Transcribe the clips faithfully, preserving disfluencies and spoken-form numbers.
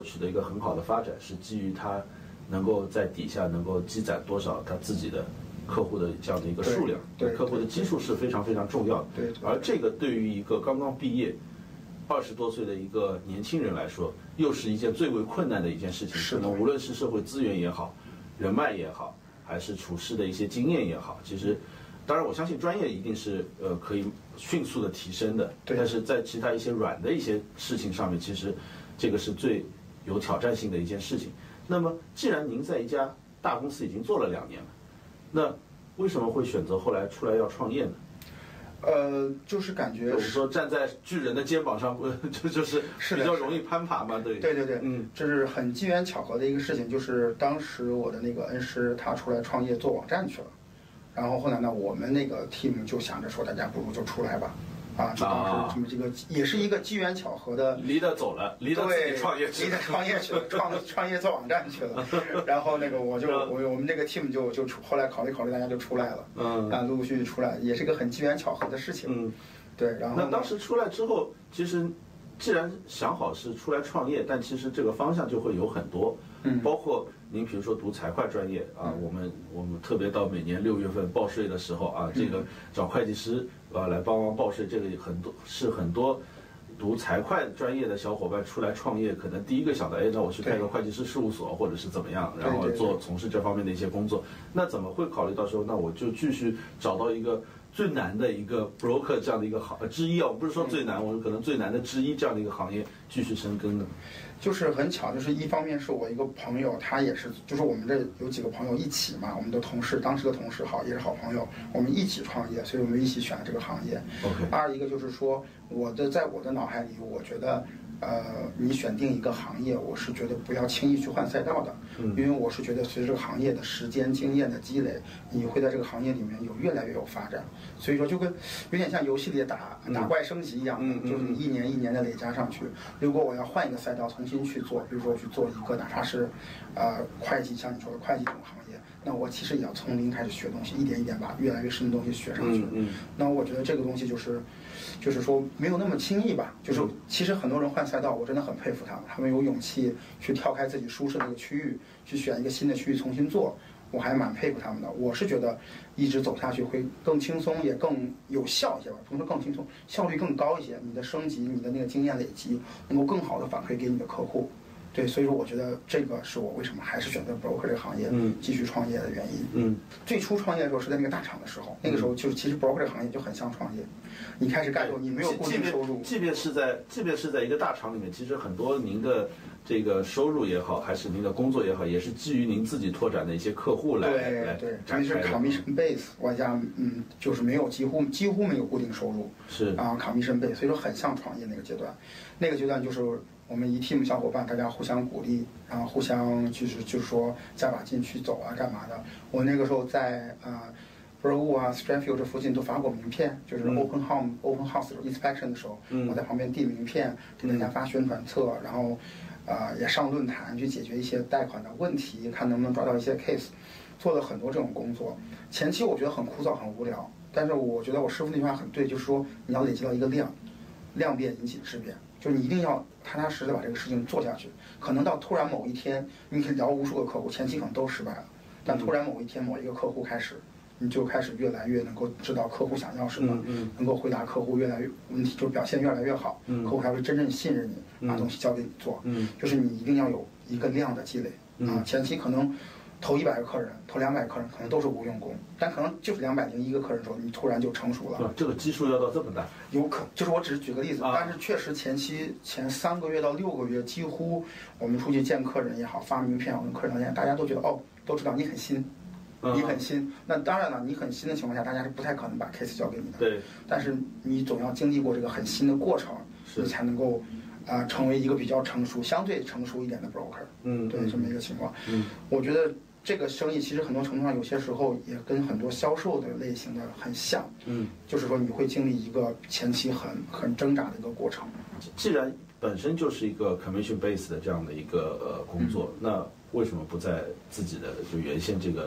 取得一个很好的发展，是基于它能够在底下能够积攒多少他自己的客户的这样的一个数量， 对客户的基数是非常非常重要的。 对， 而这个对于一个刚刚毕业、二十多岁的一个年轻人来说，又是一件最为困难的一件事情。可能无论是社会资源也好，人脉也好，还是处事的一些经验也好，其实。当然，我相信专业一定是呃可以迅速的提升的，但是在其他一些软的一些事情上面，其实这个是最有挑战性的一件事情。那么，既然您在一家大公司已经做了两年了，那为什么会选择后来出来要创业呢？ 呃，就是感觉我们说站在巨人的肩膀上，就就是比较容易攀爬嘛，对。 对对对， 嗯， 这是很机缘巧合的一个事情，就是当时我的那个恩师他出来创业做网站去了。然后后来呢，我们那个 team 就想着说，大家不如就出来吧，啊，就当时这么这个也是一个机缘巧合的， 离得走了，离得自己创业去了， 离得创业去了，创创业做网站去了。然后那个我就我我们这个 team 就就出，后来考虑考虑，大家就出来了，嗯，啊，陆陆续续出来，也是一个很机缘巧合的事情，嗯，对。然后那当时出来之后，其实既然想好是出来创业，但其实这个方向就会有很多，嗯，包括。您比如说读财会专业啊，我们我们特别到每年六月份报税的时候啊，这个找会计师啊来帮忙报税，这个很多是很多读财会专业的小伙伴出来创业，可能第一个想到，哎，那我去开个会计师事务所或者是怎么样，然后做从事这方面的一些工作。那怎么会考虑到说，那我就继续找到一个最难的一个 broker 这样的一个行之一啊，我不是说最难，我们可能最难的之一这样的一个行业继续深耕呢？ 就是很巧，就是一方面是我一个朋友，他也是，就是我们这有几个朋友一起嘛，我们的同事，当时的同事好也是好朋友，我们一起创业，所以我们一起选了这个行业。 OK。 二一个就是说，我的在我的脑海里，我觉得，呃，你选定一个行业，我是觉得不要轻易去换赛道的，嗯，因为我是觉得随着这个行业的时间经验的积累，你会在这个行业里面有越来越有发展。所以说，就跟有点像游戏里打打怪升级一样，嗯，就是你一年一年的累加上去。如果我要换一个赛道重新去做，比如说去做一个哪怕是，呃，会计，像你说的会计这种行业，那我其实也要从零开始学东西，一点一点把越来越深的东西学上去。嗯嗯。那我觉得这个东西就是，就是说没有那么轻易吧。就是其实很多人换赛道，我真的很佩服他们，他们有勇气去跳开自己舒适的一个区域，去选一个新的区域重新做。我还蛮佩服他们的。我是觉得一直走下去会更轻松，也更有效一些吧。不能说更轻松，效率更高一些。你的升级，你的那个经验累积，能够更好的反馈给你的客户。对，所以说我觉得这个是我为什么还是选择 broker 这个行业，嗯，继续创业的原因。嗯，最初创业的时候是在那个大厂的时候，那个时候就是其实 broker 这个行业就很像创业。你开始干之后，你没有固定收入， 即便是在即便是在一个大厂里面，其实很多您的这个收入也好，还是您的工作也好，也是基于您自己拓展的一些客户来来对展开的。 是 commission base 外加嗯，就是没有几乎几乎没有固定收入， 是啊 commission base， 所以说很像创业那个阶段。那个阶段就是我们一 team 小伙伴，大家互相鼓励，然后互相就是就是说加把劲去走啊，干嘛的。我那个时候在啊。呃 Brookwood 啊 ，Stratfield 这附近都发过名片，就是 Open Home、嗯、Open House inspection 的时候，嗯、我在旁边递名片，给大家发宣传册，然后，呃，也上论坛去解决一些贷款的问题，看能不能抓到一些 case， 做了很多这种工作。前期我觉得很枯燥、很无聊，但是我觉得我师傅那句话很对，就是说你要累积到一个量，量变引起质变，就是你一定要踏踏实实的把这个事情做下去。可能到突然某一天，你可以聊无数个客户，前期可能都失败了，但突然某一天某一个客户开始。你就开始越来越能够知道客户想要什么，嗯嗯、能够回答客户越来越问题，就是表现越来越好，嗯、客户才会真正信任你，把东西交给你做。嗯、就是你一定要有一个量的积累、嗯、啊，前期可能投一百个客人，投两百个客人，可能都是无用功，但可能就是两百零一个客人的时候，你突然就成熟了。 这个基数要到这么大？ 有可，就是我只是举个例子，啊、但是确实前期前三个月到六个月，几乎我们出去见客人也好，发名片，我跟客人聊天，大家都觉得哦，都知道你很新。你很新，那当然了，你很新的情况下，大家是不太可能把 case 交给你的。 对。 但是你总要经历过这个很新的过程，你才能够，啊、呃，成为一个比较成熟、相对成熟一点的 broker。嗯。对，这么一个情况。嗯。我觉得这个生意其实很多程度上，有些时候也跟很多销售的类型的很像。嗯。就是说，你会经历一个前期很很挣扎的一个过程。 既然本身就是一个 commission base 的这样的一个呃工作，嗯、那为什么不在自己的就原先这个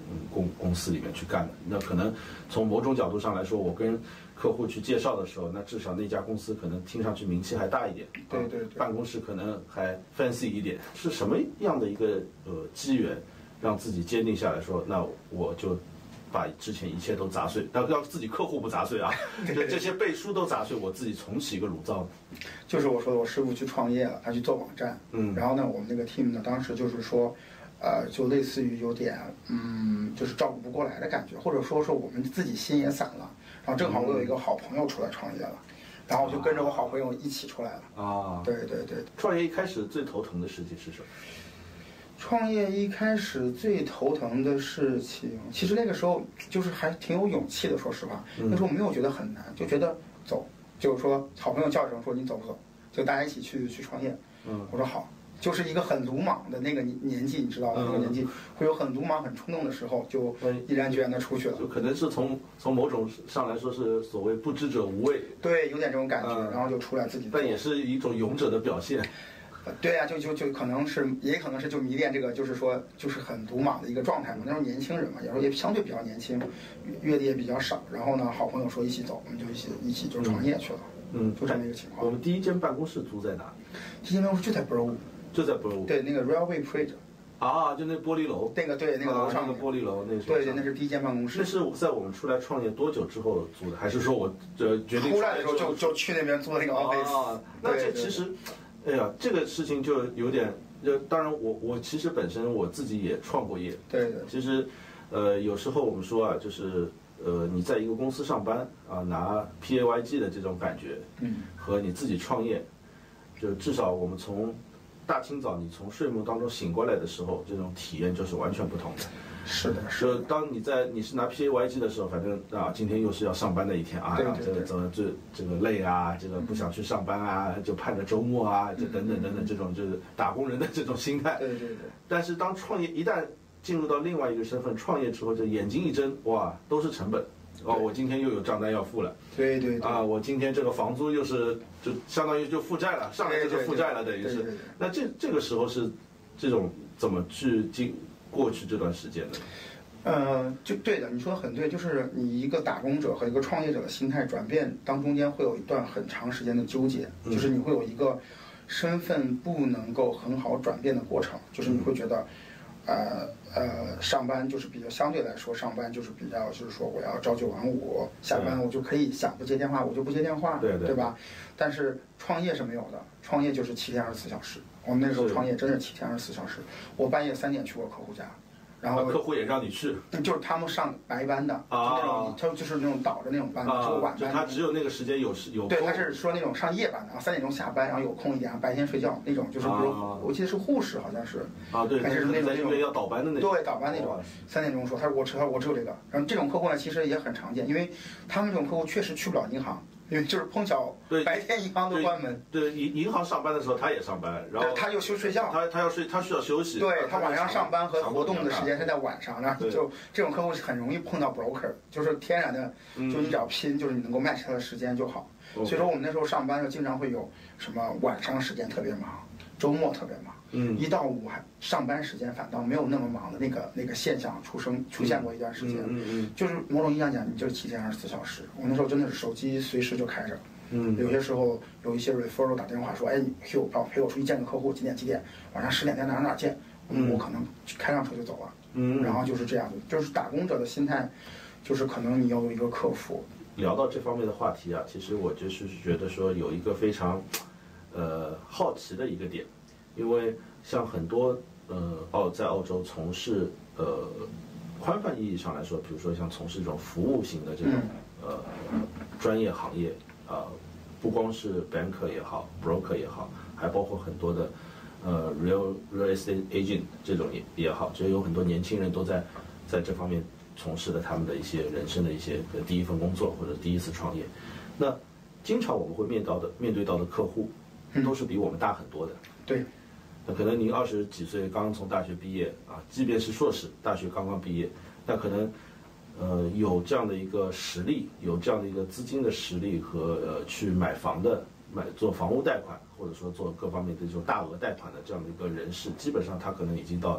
嗯公公司里面去干的。那可能从某种角度上来说，我跟客户去介绍的时候，那至少那家公司可能听上去名气还大一点， 对对对， 办公室可能还 fancy 一点。是什么样的一个呃机缘，让自己坚定下来说，那我就把之前一切都砸碎，但要自己客户不砸碎啊，就这些背书都砸碎，我自己重启一个乳灶。 就是我说的，我师傅去创业了，他去做网站， 嗯， 然后呢，我们那个 team 呢，当时就是说，呃，就类似于有点，嗯，就是照顾不过来的感觉，或者说是我们自己心也散了。然后正好我有一个好朋友出来创业了，然后我就跟着我好朋友一起出来了。啊，对对对。 创业一开始最头疼的事情是什么？ 创业一开始最头疼的事情，其实那个时候就是还挺有勇气的，说实话，那时候没有觉得很难，就觉得走，就是说好朋友叫一声说你走不走，就大家一起去去创业。嗯，我说好，就是一个很鲁莽的那个年纪，你知道的，那个年纪会有很鲁莽、很冲动的时候，就毅然决然的出去了。 就可能是从从某种上来说是所谓不知者无畏， 对，有点这种感觉，然后就出来自己。 但也是一种勇者的表现。 对呀、啊，就就就可能是，也可能是就迷恋这个，就是说，就是很鲁莽的一个状态嘛。那时候年轻人嘛，有时候也相对比较年轻，阅历也比较少。然后呢，好朋友说一起走，我们就一起一起就创业去了。嗯，就这么一个情况。 我们第一间办公室租在哪里？ 第一间办公室就在 Bro， 就在 Bro。 对，那个 Railway Bridge。 啊，就那玻璃楼。 那个对，那个楼上、 啊、那个玻璃楼，那是。 对对，那是第一间办公室。 那是在我们出来创业多久之后租的？还是说我这决定出来的时候就就去那边租的那个 office？ 啊，那这其实。哎呀，这个事情就有点，就当然我我其实本身我自己也创过业， 对对。 其实，呃，有时候我们说啊，就是呃，你在一个公司上班啊，拿 P A Y G 的这种感觉，嗯，和你自己创业，就至少我们从大清早你从睡梦当中醒过来的时候，这种体验就是完全不同的。 是的，是的。就当你在你是拿 P A Y G 的时候，反正啊，今天又是要上班的一天啊， 对对对， 这个怎么这这个累啊，这个不想去上班啊，就盼着周末啊，这等等等等，这种就是打工人的这种心态。 对对对。 但是当创业一旦进入到另外一个身份，创业之后，这眼睛一睁，哇，都是成本。哦，我今天又有账单要付了。 对对对。 啊，我今天这个房租又是就相当于就负债了，上来就是负债了，等于是。那这这个时候是这种怎么去经过去这段时间的？ 呃，就对的，你说的很对，就是你一个打工者和一个创业者的心态转变当中间会有一段很长时间的纠结， 嗯、 就是你会有一个身份不能够很好转变的过程，就是你会觉得，呃呃，上班就是比较相对来说，上班就是比较就是说我要朝九晚五，下班我就可以想不接电话我就不接电话， 对对， 对吧？但是创业是没有的，创业就是七天二十四小时。我们那时候创业真是七天二十四小时，我半夜三点去过客户家。然后客户也让你去， 就是他们上白班的，啊、就那种他就是那种倒着那种班， 啊、 只有晚班。 他只有那个时间有有空。 对，他是说那种上夜班的，三点钟下班，然后有空一点，白天睡觉那种，就是比如、啊、我记得是护士好像是啊，对， 还是那种那种要倒班的那种， 对，倒班那种。三点钟说，他说我知道我只有这个，然后这种客户呢其实也很常见，因为他们这种客户确实去不了银行。因为就是碰巧白天银行都关门， 对银银行上班的时候他也上班，然后他就休睡觉， 他他要睡，他需要休息， 对他晚上上班和活动的时间是在晚上，然后就这种客户很容易碰到 broker， 就是天然的，就你只要拼，就是你能够 match 他的时间就好。所以说我们那时候上班就经常会有什么晚上时间特别忙，周末特别忙。嗯，一到五还上班时间反倒没有那么忙的那个那个现象出生出现过一段时间， 嗯嗯， 就是某种意义上讲，你就是七天二十四小时。我那时候真的是手机随时就开着，嗯，有些时候有一些 referral 打电话说，哎，你陪我陪我出去见个客户，几点几点，晚上十点在哪哪见，嗯，我可能开辆车就走了，嗯，然后就是这样，就是打工者的心态，就是可能你要有一个克服。 聊到这方面的话题啊，其实我就是觉得说有一个非常，呃，好奇的一个点。因为像很多呃澳在澳洲从事呃宽泛意义上来说，比如说像从事这种服务型的这种呃专业行业啊、呃，不光是 banker 也好 ，broker 也好，还包括很多的呃 real real estate agent 这种也也好，就有很多年轻人都在在这方面从事的他们的一些人生的一些第一份工作或者第一次创业。那经常我们会面到的面对到的客户，都是比我们大很多的。 对。 那可能您二十几岁刚从大学毕业啊，即便是硕士，大学刚刚毕业，那可能，呃，有这样的一个实力，有这样的一个资金的实力和呃去买房的、买做房屋贷款，或者说做各方面的这种大额贷款的这样的一个人士，基本上他可能已经到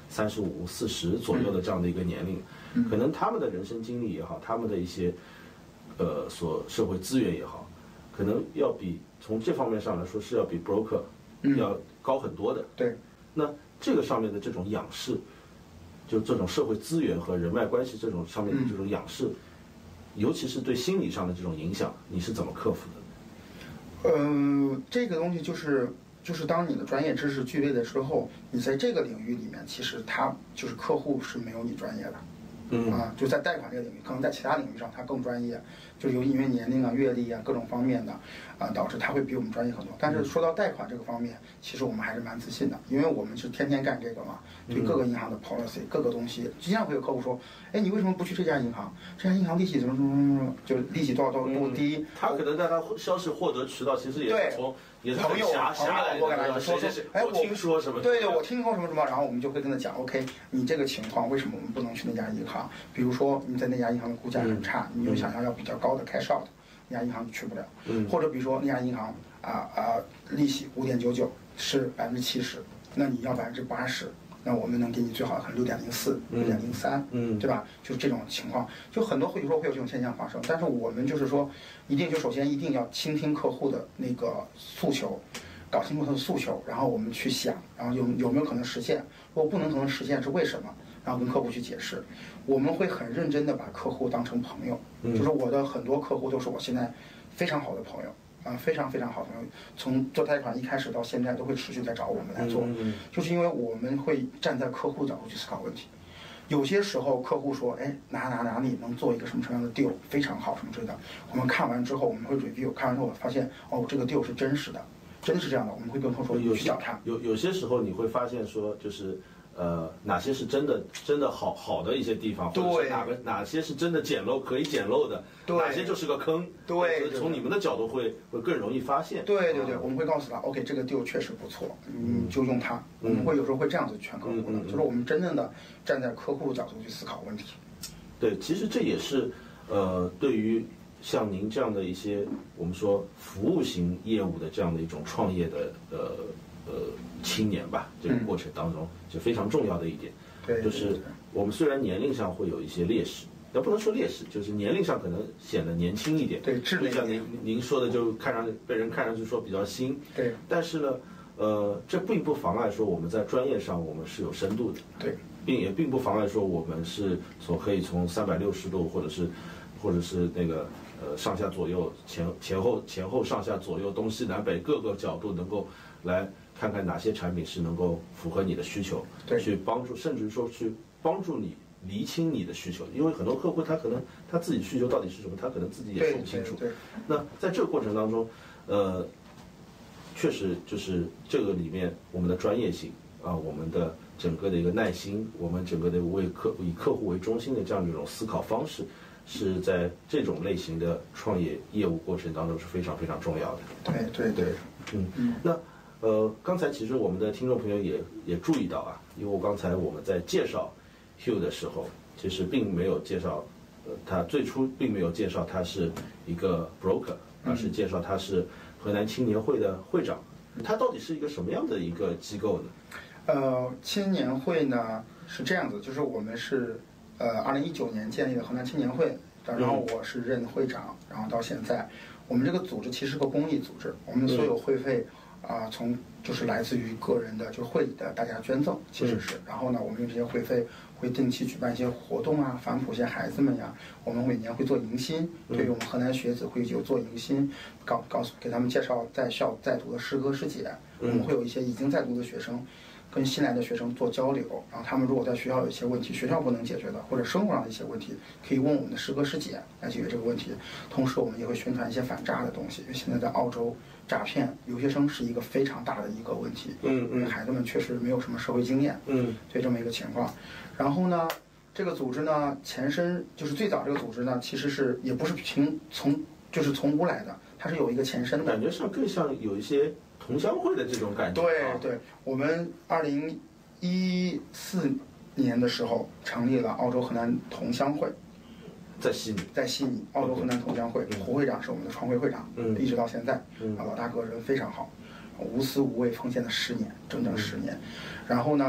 三十五、四十左右的这样的一个年龄，可能他们的人生经历也好，他们的一些呃所社会资源也好，可能要比从这方面上来说是要比 broker 要高很多的。 对， 那这个上面的这种仰视，就这种社会资源和人脉关系这种上面的这种仰视，尤其是对心理上的这种影响，你是怎么克服的？ 呃，这个东西就是就是当你的专业知识具备的时候，你在这个领域里面，其实他就是客户是没有你专业的。嗯啊，就在贷款这个领域，可能在其他领域上他更专业，就有因为年龄啊、阅历啊各种方面的，啊导致他会比我们专业很多。但是说到贷款这个方面，其实我们还是蛮自信的，因为我们是天天干这个嘛，对各个银行的 policy、各个东西，经常会有客户说，哎，你为什么不去这家银行？这家银行利息怎么怎么怎么，就利息多少多多低？ 他可能在他消息获得渠道其实也是从也是朋友狭狭来的， 我跟他说说，哎，我听说什么？ 对对，我听说什么什么，然后我们就会跟他讲 ，OK， 你这个情况为什么我们不能去那家银行？比如说你在那家银行的估价很差，你又想要要比较高的 cash out， 那家银行你去不了。嗯。或者比如说那家银行啊啊利息五点九九是百分之七十，那你要百分之八十，那我们能给你最好的可能六点零四、六点零三，嗯，对吧？就是这种情况，就很多会有时候会有这种现象发生，但是我们就是说，一定就首先一定要倾听客户的那个诉求。搞清楚他的诉求，然后我们去想，然后有有没有可能实现？如果不能可能实现是为什么？然后跟客户去解释。我们会很认真的把客户当成朋友，嗯、就是我的很多客户都是我现在非常好的朋友啊、呃，非常非常好的朋友。从做贷款一开始到现在都会持续在找我们来做，嗯、就是因为我们会站在客户角度去思考问题。有些时候客户说，哎，哪哪哪里能做一个什么什么样的 deal 非常好什么之类的，我们看完之后我们会 review， 看完之后发现哦，这个 deal 是真实的。真的是这样的，我们会跟客户去讲他。 有有些时候你会发现说，就是呃，哪些是真的真的好好的一些地方，或者是哪个哪些是真的捡漏可以捡漏的，哪些就是个坑。 对， 从你们的角度会会更容易发现。 对对对，我们会告诉他 ，OK， 这个 deal 确实不错，嗯，就用它。我们会有时候会这样子劝客户的，就是我们真正的站在客户角度去思考问题。 对，其实这也是呃，对于。像您这样的一些我们说服务型业务的这样的一种创业的呃呃青年吧，这个过程当中就非常重要的一点， 对， 就是我们虽然年龄上会有一些劣势，也不能说劣势，就是年龄上可能显得年轻一点， 对， 就像您您说的，就看上被人看上去说比较新， 对， 但是呢，呃，这并不妨碍说我们在专业上我们是有深度的， 对， 并也并不妨碍说我们是所可以从三百六十度或者是或者是那个。呃，上下左右、前前后、前后、上下左右、东西南北各个角度，能够来看看哪些产品是能够符合你的需求， 对， 去帮助，甚至说去帮助你厘清你的需求，因为很多客户他可能他自己需求到底是什么，他可能自己也说不清楚。 对，对对那在这个过程当中，呃，确实就是这个里面我们的专业性啊，我们的整个的一个耐心，我们整个的为客以客户为中心的这样一种思考方式。是在这种类型的创业业务过程当中是非常非常重要的。 对对对， 嗯嗯。那呃，刚才其实我们的听众朋友也也注意到啊，因为我刚才我们在介绍 Hugh 的时候，其实并没有介绍，呃，他最初并没有介绍他是一个 broker， 而是介绍他是河南青年会的会长。他到底是一个什么样的一个机构呢？ 呃，青年会呢是这样子，就是我们是。呃，二零一九年建立的河南青年会，然后我是任会长，然后到现在，我们这个组织其实是个公益组织，我们所有会费啊、呃，从就是来自于个人的，就是会里的大家捐赠，其实是，然后呢，我们用这些会费会定期举办一些活动啊，反哺一些孩子们呀，我们每年会做迎新，对于我们河南学子会有做迎新，告告诉给他们介绍在校在读的师哥师姐，我们会有一些已经在读的学生。跟新来的学生做交流，然后他们如果在学校有一些问题，学校不能解决的，或者生活上的一些问题，可以问我们的师哥师姐来解决这个问题。同时，我们也会宣传一些反诈的东西，因为现在在澳洲，诈骗留学生是一个非常大的一个问题。嗯，因为孩子们确实没有什么社会经验。嗯，对这么一个情况。然后呢，这个组织呢，前身就是最早这个组织呢，其实是也不是凭从就是从无来的，它是有一个前身的。 感觉上更像有一些。同乡会的这种感觉。 对对，我们二零一四年的时候成立了澳洲河南同乡会， 在悉尼， 在悉尼，澳洲河南同乡会，胡会长是我们的创会会长，嗯，一直到现在，啊，老大哥人非常好，无私无畏奉献了十年，整整十年。然后呢，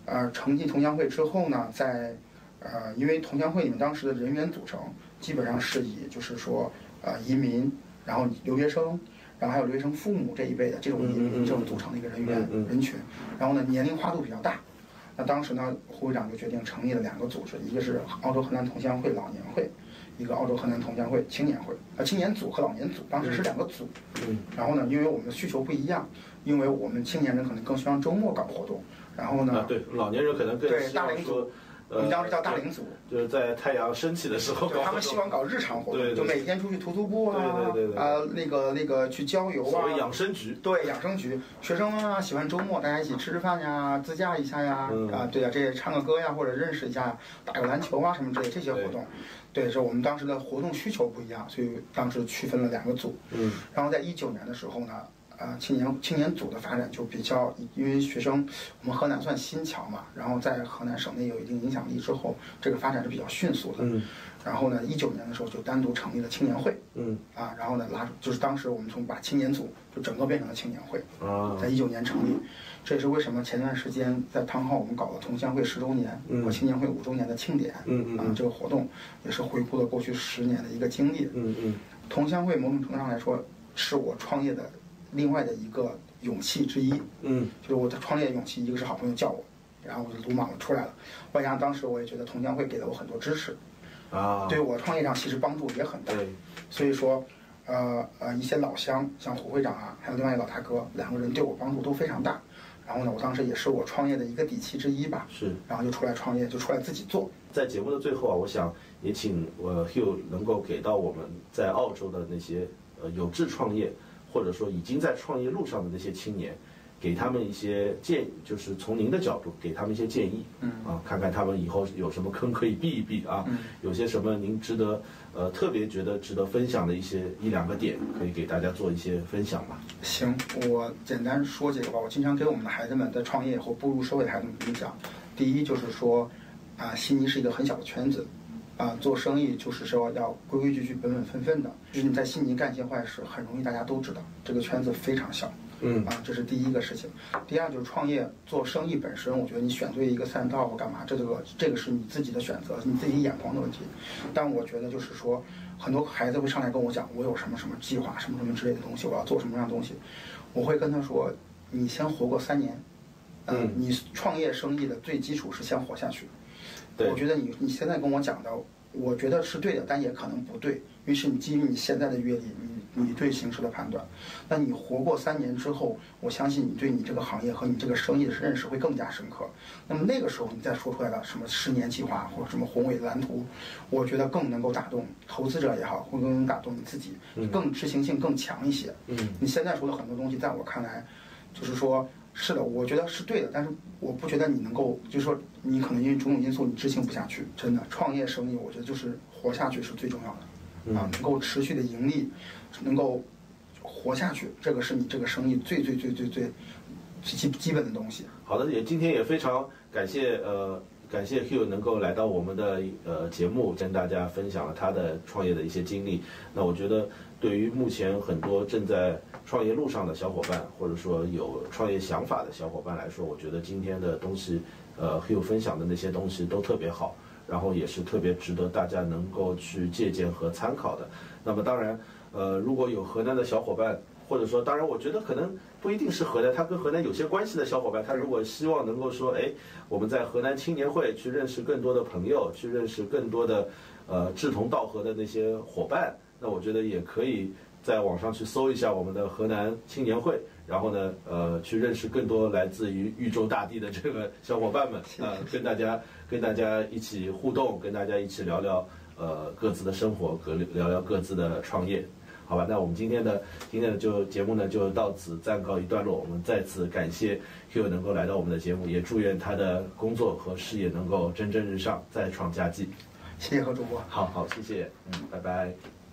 呃成立同乡会之后呢，在呃因为同乡会里面当时的人员组成基本上是以就是说呃移民，然后留学生，然后还有留学生父母这一辈的这种移民这种组成的一个人员人群，然后呢年龄跨度比较大。那当时呢，胡会长就决定成立了两个组织，一个是澳洲河南同乡会老年会，一个澳洲河南同乡会青年会，呃，青年组和老年组当时是两个组。嗯。然后呢，因为我们的需求不一样，因为我们青年人可能更希望周末搞活动，然后呢， 啊、对，老年人可能更对大龄组。我们当时叫大龄组， 就是在太阳升起的时候搞， 他们希望搞日常活动， 对对对， 就每天出去徒徒步啊， 对对对对啊那个那个去郊游啊， 所谓养生局， 对养生局，学生啊喜欢周末大家一起吃吃饭呀，自驾一下呀，嗯、啊对呀、啊，这些唱个歌呀，或者认识一下，打个篮球啊什么之类这些活动，对，是我们当时的活动需求不一样，所以当时区分了两个组，嗯，然后在一九年的时候呢。呃，青年青年组的发展就比较，因为学生我们河南算新侨嘛，然后在河南省内有一定影响力之后，这个发展是比较迅速的。嗯。然后呢，一九年的时候就单独成立了青年会。嗯。啊，然后呢拉就是当时我们从把青年组就整个变成了青年会。啊。在一九年成立，这也是为什么前段时间在汤浩我们搞了同乡会十周年和青年会五周年的庆典。嗯嗯。啊，这个活动也是回顾了过去十年的一个经历。嗯嗯。同乡会某种程度上来说，是我创业的。另外的一个勇气之一，嗯，就是我的创业勇气，一个是好朋友叫我，然后我就鲁莽的出来了。外加当时我也觉得同乡会给了我很多支持，啊，对我创业上其实帮助也很大。所以说，呃呃，一些老乡像胡会长啊，还有另外一个老大哥，两个人对我帮助都非常大。然后呢，我当时也是我创业的一个底气之一吧。是，然后就出来创业，就出来自己做。 在节目的最后啊，我想也请呃 Hugh 能够给到我们在澳洲的那些呃有志创业。或者说已经在创业路上的那些青年，给他们一些建议，就是从您的角度给他们一些建议，嗯啊，看看他们以后有什么坑可以避一避啊，嗯、有些什么您值得呃特别觉得值得分享的一些一两个点，可以给大家做一些分享吧。 行，我简单说几个吧。我经常给我们的孩子们在创业或步入社会的孩子们跟你讲，第一就是说，啊，悉尼是一个很小的圈子。啊，做生意就是说要规规矩矩、本本分分的。就是你在悉尼干一些坏事，很容易大家都知道，这个圈子非常小。嗯，啊，这是第一个事情。第二就是创业做生意本身，我觉得你选对一个赛道或干嘛，这个这个是你自己的选择，你自己眼光的问题。但我觉得就是说，很多孩子会上来跟我讲，我有什么什么计划，什么什么之类的东西，我要做什么样的东西。我会跟他说，你先活过三年。嗯，呃、你创业生意的最基础是先活下去。我觉得你你现在跟我讲的，我觉得是对的，但也可能不对，因为是你基于你现在的阅历，你你对形势的判断。那你活过三年之后，我相信你对你这个行业和你这个生意的认识会更加深刻。那么那个时候你再说出来的什么十年计划或者什么宏伟的蓝图，我觉得更能够打动投资者也好，会更能打动你自己，更执行性更强一些。嗯，你现在说的很多东西，在我看来，就是说。是的，我觉得是对的，但是我不觉得你能够，就是说你可能因为种种因素你执行不下去。真的，创业生意我觉得就是活下去是最重要的，嗯、啊，能够持续的盈利，能够活下去，这个是你这个生意最最最最最基基本的东西。 好的，也今天也非常感谢呃感谢 Hugh 能够来到我们的呃节目，跟大家分享了他的创业的一些经历。那我觉得对于目前很多正在创业路上的小伙伴，或者说有创业想法的小伙伴来说，我觉得今天的东西，呃 Hugh 分享的那些东西都特别好，然后也是特别值得大家能够去借鉴和参考的。那么当然，呃，如果有河南的小伙伴，或者说，当然，我觉得可能不一定是河南，他跟河南有些关系的小伙伴，他如果希望能够说，哎，我们在河南青年会去认识更多的朋友，去认识更多的呃志同道合的那些伙伴，那我觉得也可以在网上去搜一下我们的河南青年会，然后呢，呃，去认识更多来自于豫州大地的这个小伙伴们，呃，跟大家跟大家一起互动，跟大家一起聊聊呃各自的生活，和聊聊各自的创业。好吧，那我们今天的今天的就节目呢就到此暂告一段落。我们再次感谢 Hugh 能够来到我们的节目，也祝愿他的工作和事业能够蒸蒸日上，再创佳绩。 谢谢何主播。 好好，谢谢，嗯，拜拜。